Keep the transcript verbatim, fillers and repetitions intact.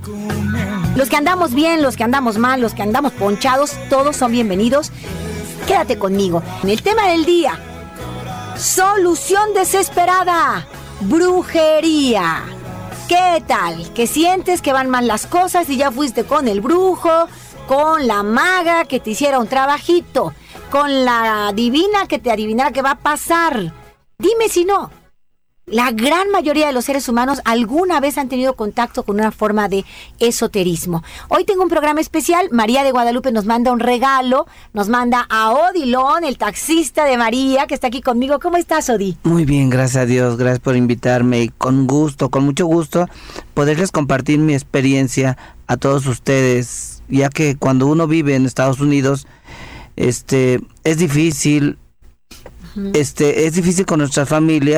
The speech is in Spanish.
Los que andamos bien, los que andamos mal, los que andamos ponchados, todos son bienvenidos. Quédate conmigo. En el tema del día, solución desesperada, brujería. ¿Qué tal? ¿Que sientes que van mal las cosas y ya fuiste con el brujo, con la maga que te hiciera un trabajito, con la divina que te adivinara qué va a pasar? Dime si no. La gran mayoría de los seres humanos alguna vez han tenido contacto con una forma de esoterismo. Hoy tengo un programa especial. María de Guadalupe nos manda un regalo. Nos manda a Odilon, el taxista de María, que está aquí conmigo. ¿Cómo estás, Odi? Muy bien, gracias a Dios. Gracias por invitarme. Y con gusto, con mucho gusto, poderles compartir mi experiencia a todos ustedes. Ya que cuando uno vive en Estados Unidos, este, es difícil, uh-huh. este, es difícil con nuestras familias.